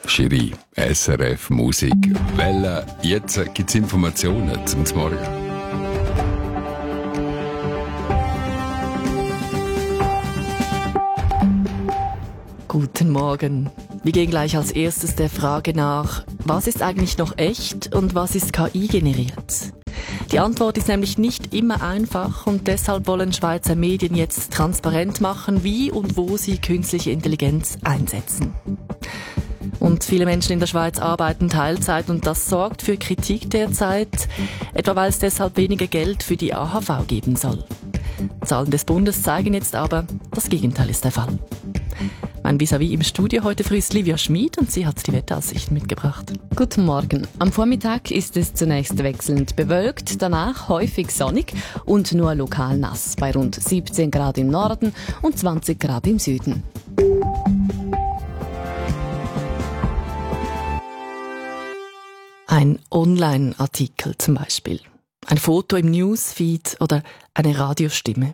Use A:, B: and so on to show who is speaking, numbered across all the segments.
A: Schiri, SRF Musik. Welle, jetzt gibt es Informationen zum Morgen.
B: Guten Morgen. Wir gehen gleich als erstes der Frage nach, was ist eigentlich noch echt und was ist KI generiert? Die Antwort ist nämlich nicht immer einfach und deshalb wollen Schweizer Medien jetzt transparent machen, wie und wo sie künstliche Intelligenz einsetzen. Und viele Menschen in der Schweiz arbeiten Teilzeit und das sorgt für Kritik derzeit, etwa weil es deshalb weniger Geld für die AHV geben soll. Zahlen des Bundes zeigen jetzt aber, das Gegenteil ist der Fall. Mein Vis-à-vis im Studio heute früh ist Livia Schmid und sie hat die Wetteraussichten mitgebracht.
C: Guten Morgen. Am Vormittag ist es zunächst wechselnd bewölkt, danach häufig sonnig und nur lokal nass, bei rund 17 Grad im Norden und 20 Grad im Süden.
B: Ein Online-Artikel zum Beispiel, ein Foto im Newsfeed oder eine Radiostimme.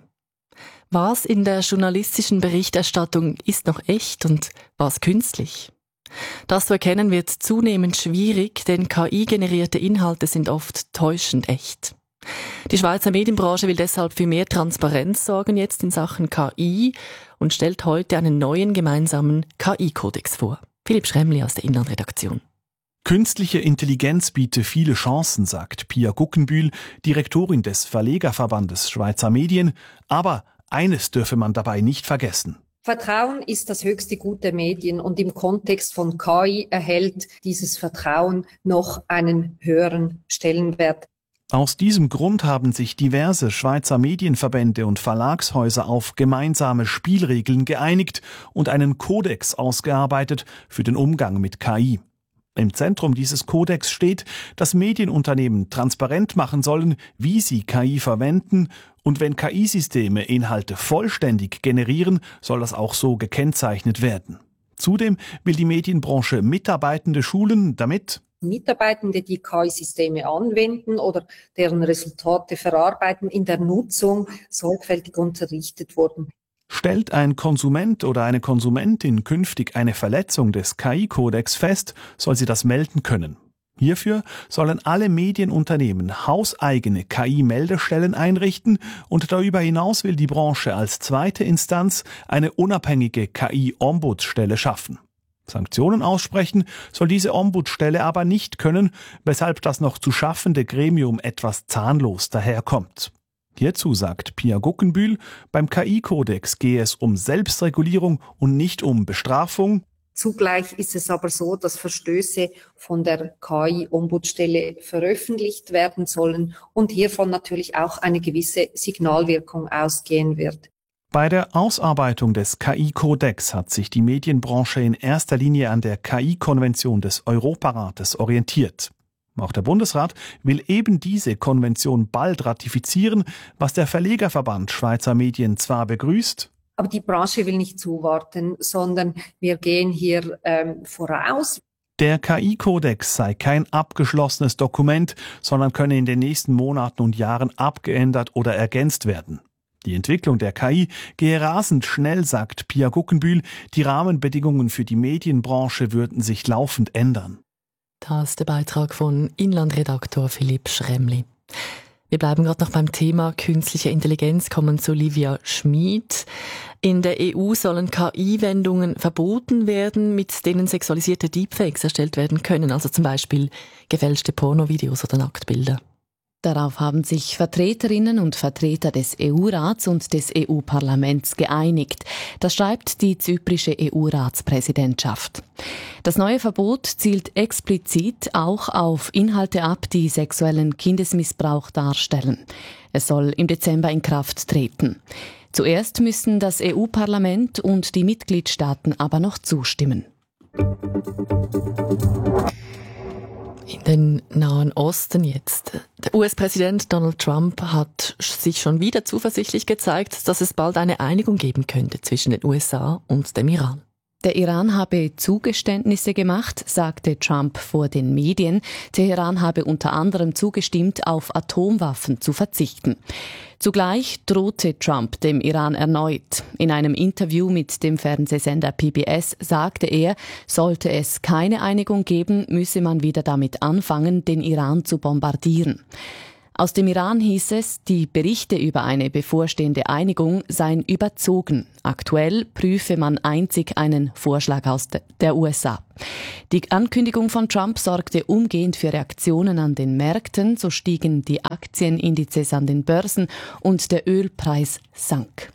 B: Was in der journalistischen Berichterstattung ist noch echt und was künstlich? Das zu erkennen wird zunehmend schwierig, denn KI-generierte Inhalte sind oft täuschend echt. Die Schweizer Medienbranche will deshalb für mehr Transparenz sorgen jetzt in Sachen KI und stellt heute einen neuen gemeinsamen KI-Kodex vor. Philipp Schremli aus der Inlandredaktion.
D: Künstliche Intelligenz biete viele Chancen, sagt Pia Guggenbühl, Direktorin des Verlegerverbandes Schweizer Medien. Aber eines dürfe man dabei nicht vergessen.
E: Vertrauen ist das höchste Gut der Medien und im Kontext von KI erhält dieses Vertrauen noch einen höheren Stellenwert.
D: Aus diesem Grund haben sich diverse Schweizer Medienverbände und Verlagshäuser auf gemeinsame Spielregeln geeinigt und einen Kodex ausgearbeitet für den Umgang mit KI. Im Zentrum dieses Kodex steht, dass Medienunternehmen transparent machen sollen, wie sie KI verwenden, und wenn KI-Systeme Inhalte vollständig generieren, soll das auch so gekennzeichnet werden. Zudem will die Medienbranche Mitarbeitende schulen, damit
E: Mitarbeitende, die KI-Systeme anwenden oder deren Resultate verarbeiten, in der Nutzung sorgfältig unterrichtet wurden.
D: Stellt ein Konsument oder eine Konsumentin künftig eine Verletzung des KI-Kodex fest, soll sie das melden können. Hierfür sollen alle Medienunternehmen hauseigene KI-Meldestellen einrichten und darüber hinaus will die Branche als zweite Instanz eine unabhängige KI-Ombudsstelle schaffen. Sanktionen aussprechen soll diese Ombudsstelle aber nicht können, weshalb das noch zu schaffende Gremium etwas zahnlos daherkommt. Hierzu sagt Pia Guggenbühl, beim KI-Kodex gehe es um Selbstregulierung und nicht um Bestrafung.
E: Zugleich ist es aber so, dass Verstöße von der KI-Ombudsstelle veröffentlicht werden sollen und hiervon natürlich auch eine gewisse Signalwirkung ausgehen wird.
D: Bei der Ausarbeitung des KI-Kodex hat sich die Medienbranche in erster Linie an der KI-Konvention des Europarates orientiert. Auch der Bundesrat will eben diese Konvention bald ratifizieren, was der Verlegerverband Schweizer Medien zwar begrüßt.
E: Aber die Branche will nicht zuwarten, sondern wir gehen hier voraus.
D: Der KI-Kodex sei kein abgeschlossenes Dokument, sondern könne in den nächsten Monaten und Jahren abgeändert oder ergänzt werden. Die Entwicklung der KI gehe rasend schnell, sagt Pia Guggenbühl. Die Rahmenbedingungen für die Medienbranche würden sich laufend ändern.
B: Das ist der Beitrag von Inlandredaktor Philipp Schremli. Wir bleiben gerade noch beim Thema künstliche Intelligenz, kommen zu Livia Schmid. In der EU sollen KI-Wendungen verboten werden, mit denen sexualisierte Deepfakes erstellt werden können, also zum Beispiel gefälschte Pornovideos oder Nacktbilder.
C: Darauf haben sich Vertreterinnen und Vertreter des EU-Rats und des EU-Parlaments geeinigt. Das schreibt die zyprische EU-Ratspräsidentschaft. Das neue Verbot zielt explizit auch auf Inhalte ab, die sexuellen Kindesmissbrauch darstellen. Es soll im Dezember in Kraft treten. Zuerst müssen das EU-Parlament und die Mitgliedstaaten aber noch zustimmen.
B: In den Nahen Osten jetzt. Der US-Präsident Donald Trump hat sich schon wieder zuversichtlich gezeigt, dass es bald eine Einigung geben könnte zwischen den USA und dem Iran.
C: Der Iran habe Zugeständnisse gemacht, sagte Trump vor den Medien. Teheran habe unter anderem zugestimmt, auf Atomwaffen zu verzichten. Zugleich drohte Trump dem Iran erneut. In einem Interview mit dem Fernsehsender PBS sagte er, sollte es keine Einigung geben, müsse man wieder damit anfangen, den Iran zu bombardieren. Aus dem Iran hieß es, die Berichte über eine bevorstehende Einigung seien überzogen. Aktuell prüfe man einzig einen Vorschlag aus der USA. Die Ankündigung von Trump sorgte umgehend für Reaktionen an den Märkten, so stiegen die Aktienindizes an den Börsen und der Ölpreis sank.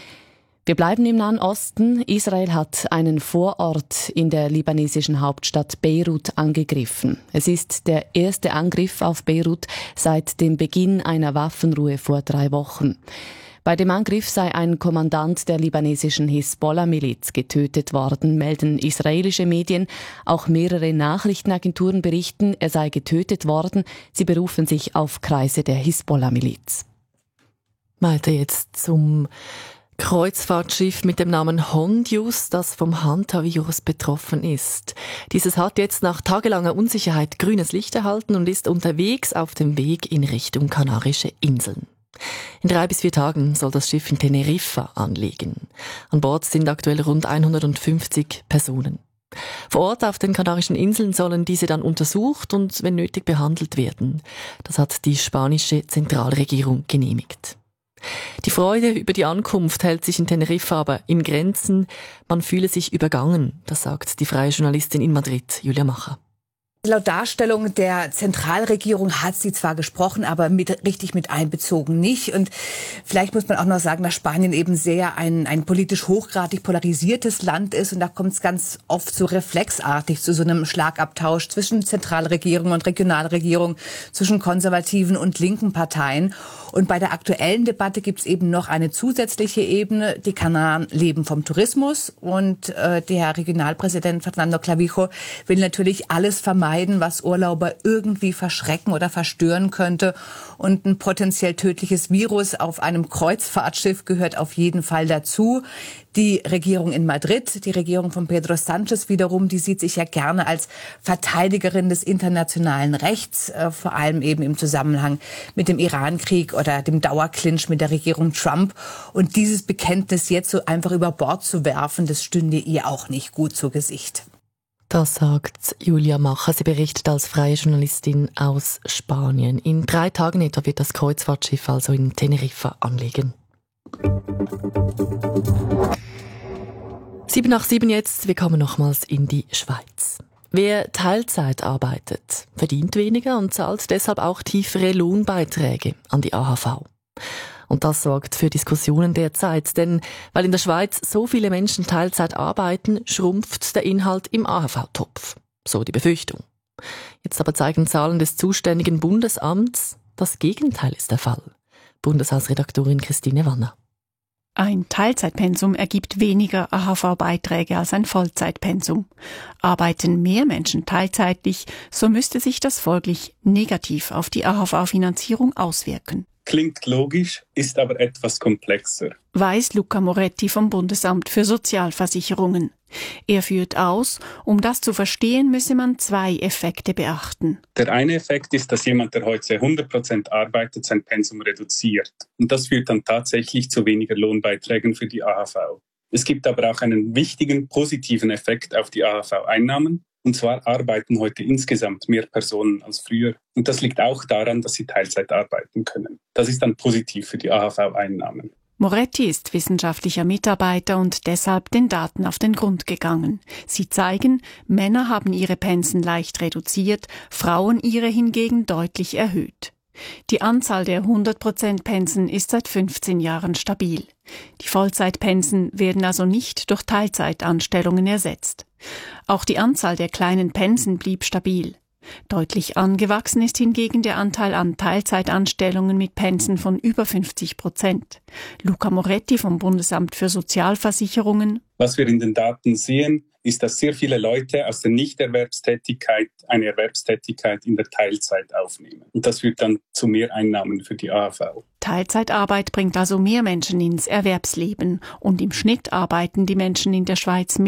C: Wir bleiben im Nahen Osten. Israel hat einen Vorort in der libanesischen Hauptstadt Beirut angegriffen. Es ist der erste Angriff auf Beirut seit dem Beginn einer Waffenruhe vor 3 Wochen. Bei dem Angriff sei ein Kommandant der libanesischen Hisbollah-Miliz getötet worden, melden israelische Medien. Auch mehrere Nachrichtenagenturen berichten, er sei getötet worden. Sie berufen sich auf Kreise der Hisbollah-Miliz.
B: Weiter jetzt zum Kreuzfahrtschiff mit dem Namen Hondius, das vom Hantavirus betroffen ist. Dieses hat jetzt nach tagelanger Unsicherheit grünes Licht erhalten und ist unterwegs auf dem Weg in Richtung Kanarische Inseln. In 3 bis 4 Tagen soll das Schiff in Teneriffa anlegen. An Bord sind aktuell rund 150 Personen. Vor Ort auf den Kanarischen Inseln sollen diese dann untersucht und, wenn nötig, behandelt werden. Das hat die spanische Zentralregierung genehmigt. Die Freude über die Ankunft hält sich in Teneriffa aber in Grenzen. Man fühle sich übergangen, das sagt die freie Journalistin in Madrid, Julia Macher.
F: Laut Darstellung der Zentralregierung hat sie zwar gesprochen, aber richtig mit einbezogen nicht. Und vielleicht muss man auch noch sagen, dass Spanien eben sehr ein politisch hochgradig polarisiertes Land ist. Und da kommt es ganz oft so reflexartig zu so einem Schlagabtausch zwischen Zentralregierung und Regionalregierung, zwischen konservativen und linken Parteien. Und bei der aktuellen Debatte gibt es eben noch eine zusätzliche Ebene. Die Kanaren leben vom Tourismus. Und der Regionalpräsident Fernando Clavijo will natürlich alles vermeiden, was Urlauber irgendwie verschrecken oder verstören könnte. Und ein potenziell tödliches Virus auf einem Kreuzfahrtschiff gehört auf jeden Fall dazu. Die Regierung in Madrid, die Regierung von Pedro Sánchez wiederum, die sieht sich ja gerne als Verteidigerin des internationalen Rechts, vor allem eben im Zusammenhang mit dem Irankrieg oder dem Dauerclinch mit der Regierung Trump. Und dieses Bekenntnis jetzt so einfach über Bord zu werfen, das stünde ihr auch nicht gut zu Gesicht.
B: Das sagt Julia Macher. Sie berichtet als freie Journalistin aus Spanien. In 3 Tagen etwa wird das Kreuzfahrtschiff also in Teneriffa anlegen. 7:07 jetzt. Wir kommen nochmals in die Schweiz. Wer Teilzeit arbeitet, verdient weniger und zahlt deshalb auch tiefere Lohnbeiträge an die AHV. Und das sorgt für Diskussionen derzeit, denn weil in der Schweiz so viele Menschen Teilzeit arbeiten, schrumpft der Inhalt im AHV-Topf. So die Befürchtung. Jetzt aber zeigen Zahlen des zuständigen Bundesamts, das Gegenteil ist der Fall. Bundeshausredaktorin Christine Wanner.
G: Ein Teilzeitpensum ergibt weniger AHV-Beiträge als ein Vollzeitpensum. Arbeiten mehr Menschen teilzeitlich, so müsste sich das folglich negativ auf die AHV-Finanzierung auswirken.
H: Klingt logisch, ist aber etwas komplexer,
G: weiß Luca Moretti vom Bundesamt für Sozialversicherungen. Er führt aus, um das zu verstehen, müsse man 2 Effekte beachten.
H: Der eine Effekt ist, dass jemand, der heute 100% arbeitet, sein Pensum reduziert. Und das führt dann tatsächlich zu weniger Lohnbeiträgen für die AHV. Es gibt aber auch einen wichtigen positiven Effekt auf die AHV-Einnahmen. Und zwar arbeiten heute insgesamt mehr Personen als früher. Und das liegt auch daran, dass sie Teilzeit arbeiten können. Das ist dann positiv für die AHV-Einnahmen.
G: Moretti ist wissenschaftlicher Mitarbeiter und deshalb den Daten auf den Grund gegangen. Sie zeigen, Männer haben ihre Pensen leicht reduziert, Frauen ihre hingegen deutlich erhöht. Die Anzahl der 100% Pensen ist seit 15 Jahren stabil. Die Vollzeitpensen werden also nicht durch Teilzeitanstellungen ersetzt. Auch die Anzahl der kleinen Pensen blieb stabil. Deutlich angewachsen ist hingegen der Anteil an Teilzeitanstellungen mit Pensen von über 50%. Luca Moretti vom Bundesamt für Sozialversicherungen.
H: Was wir in den Daten sehen, ist, dass sehr viele Leute aus der Nichterwerbstätigkeit eine Erwerbstätigkeit in der Teilzeit aufnehmen. Und das führt dann zu mehr Einnahmen für die AHV.
G: Teilzeitarbeit bringt also mehr Menschen ins Erwerbsleben und im Schnitt arbeiten die Menschen in der Schweiz mehr.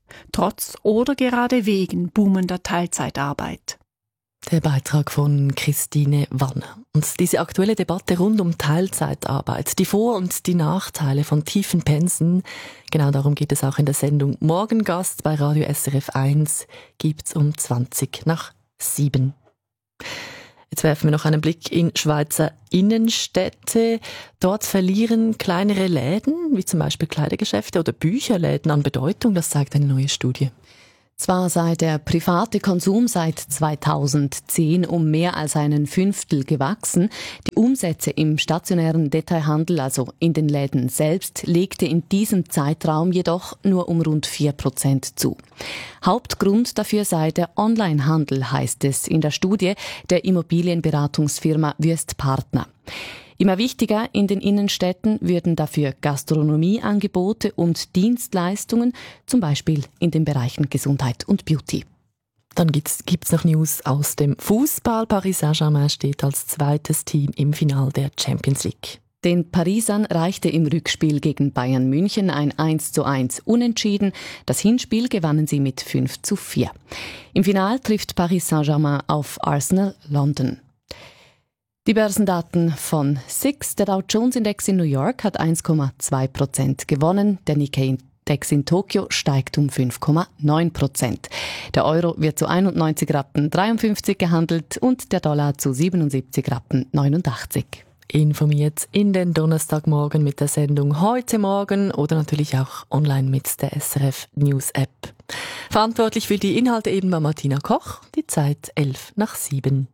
G: Trotz oder gerade wegen boomender Teilzeitarbeit.
B: Der Beitrag von Christine Wanner. Und diese aktuelle Debatte rund um Teilzeitarbeit, die Vor- und die Nachteile von tiefen Pensen, genau darum geht es auch in der Sendung Morgengast bei Radio SRF 1, gibt's um 6:20. Jetzt werfen wir noch einen Blick in Schweizer Innenstädte. Dort verlieren kleinere Läden, wie zum Beispiel Kleidergeschäfte oder Bücherläden, an Bedeutung. Das zeigt eine neue Studie.
C: Zwar sei der private Konsum seit 2010 um mehr als ein Fünftel gewachsen, die Umsätze im stationären Detailhandel, also in den Läden selbst, legte in diesem Zeitraum jedoch nur um rund 4% zu. Hauptgrund dafür sei der Onlinehandel, heißt es in der Studie der Immobilienberatungsfirma Wüest Partner. Immer wichtiger in den Innenstädten würden dafür Gastronomieangebote und Dienstleistungen, zum Beispiel in den Bereichen Gesundheit und Beauty.
B: Dann gibt's noch News aus dem Fußball. Paris Saint-Germain steht als zweites Team im Finale der Champions League.
C: Den Parisern reichte im Rückspiel gegen Bayern München ein 1:1 Unentschieden. Das Hinspiel gewannen sie mit 5:4. Im Finale trifft Paris Saint-Germain auf Arsenal London. Die Börsendaten von SIX. Der Dow Jones Index in New York hat 1,2% gewonnen. Der Nikkei-Index in Tokio steigt um 5,9%. Der Euro wird zu 91,53 Rappen gehandelt und der Dollar zu 77,89 Rappen.
B: Informiert in den Donnerstagmorgen mit der Sendung Heute Morgen oder natürlich auch online mit der SRF News App. Verantwortlich für die Inhalte eben war Martina Koch. Die Zeit 6:11.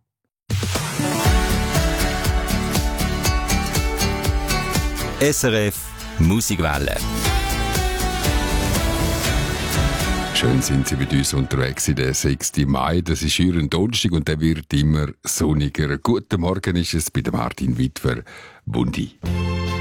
I: SRF Musikwelle.
A: Schön sind Sie mit uns unterwegs in der 6. Mai. Das ist hier ein Donnerstag und der wird immer sonniger. Guten Morgen ist es bei Martin Witwer. Bundi.